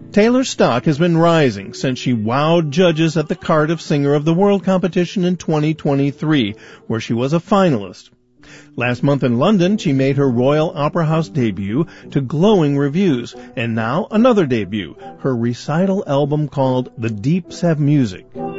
Taylor's stock has been rising since she wowed judges at the Cardiff Singer of the World competition in 2023, where she was a finalist. Last month in London, she made her Royal Opera House debut to glowing reviews, and now another debut, her recital album called The Deeps Have Music.